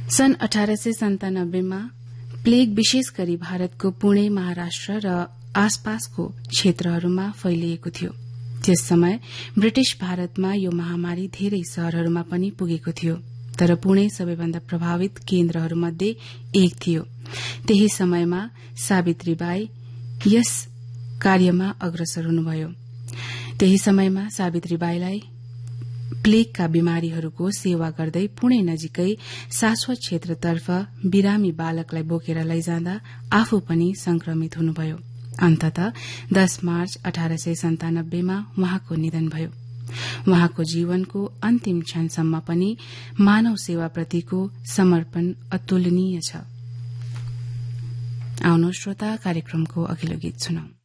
सन् 1897 मा प्लेग विशेष गरी भारतको पुणे, महाराष्ट्र र आसपासको क्षेत्रहरूमा फैलिएको थियो। त्यस समय ब्रिटिश भारतमा यो महामारी धेरै शहरहरूमा पनि पुगेको थियो, तर पुणे सबैभन्दा प्रभावित केन्द्रहरूमध्ये एक थियो। त्यही समयमा सावित्रीबाई यस कार्यमा अग्रसर हुनुभयो। त्यही समयमा सावित्रीबाईलाई प्लेगका बिमारीहरूको सेवा गर्दै पुणे नजिकै शाश्वत क्षेत्रतर्फ बिरामी बालकलाई बोकेर लैजाँदा आफू पनि संक्रमित हुनुभयो। अन्ततः 10 मार्च 1897 मा उहाँको निधन भयो। उहाँको जीवनको अन्तिम क्षणसम्म पनि मानव सेवाप्रतिको समर्पण अतुलनीय छ। आउनु श्रोता, कार्यक्रमको अघिल्लो गीत सुनौं।